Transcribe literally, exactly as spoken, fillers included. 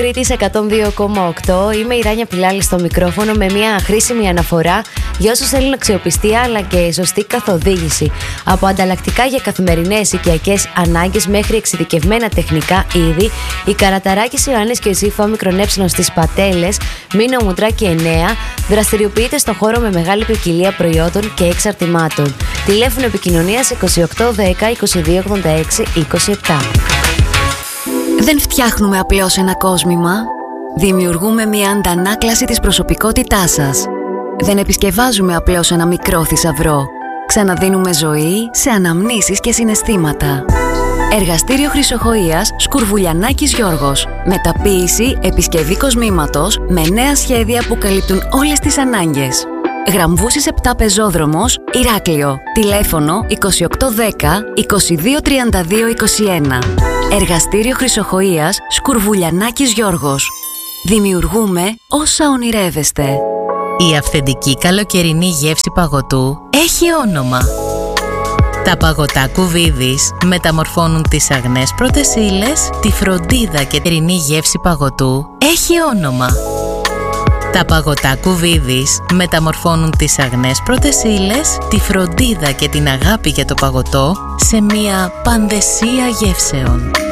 Κρήτης εκατόν δύο κόμμα οκτώ. Είμαι η Ράνια Πιλάλη στο μικρόφωνο με μια χρήσιμη αναφορά για όσους θέλουν αξιοπιστία αλλά και σωστή καθοδήγηση. Από ανταλλακτικά για καθημερινές οικιακές ανάγκες μέχρι εξειδικευμένα τεχνικά είδη, η Καραταράκης Ιωάννης και η ΣΥΦΟ ΜΕ στις Πατέλες, Μήνο Μουτράκη εννέα, δραστηριοποιείται στο χώρο με μεγάλη ποικιλία προϊόντων και εξαρτημάτων. Τηλέφωνο επικοινωνίας είκοσι οκτώ δέκα είκοσι δύο ογδόντα έξι είκοσι επτά. Δεν φτιάχνουμε απλώς ένα κόσμημα. Δημιουργούμε μια αντανάκλαση της προσωπικότητάς σας. Δεν επισκευάζουμε απλώς ένα μικρό θησαυρό. Ξαναδίνουμε ζωή σε αναμνήσεις και συναισθήματα. Εργαστήριο Χρυσοχοΐας Σκουρβουλιανάκης Γιώργος. Μεταποίηση, επισκευή κοσμήματος με νέα σχέδια που καλύπτουν όλες τις ανάγκες. Γραμβούσης επτά Πεζόδρομος, Ηράκλειο. Τηλέφωνο είκοσι οκτώ δέκα είκοσι δύο τριάντα δύο είκοσι ένα. Εργαστήριο Χρυσοχοΐας Σκουρβουλιανάκης Γιώργος. Δημιουργούμε όσα ονειρεύεστε. Η αυθεντική καλοκαιρινή γεύση παγωτού έχει όνομα. Τα παγωτά Κουβίδης μεταμορφώνουν τις αγνές πρώτες ύλες, τη φροντίδα και την γεύση παγωτού έχει όνομα. Τα παγωτά Κουβίδης μεταμορφώνουν τις αγνές πρώτες ύλες, τη φροντίδα και την αγάπη για το παγωτό σε μια πανδεσία γεύσεων.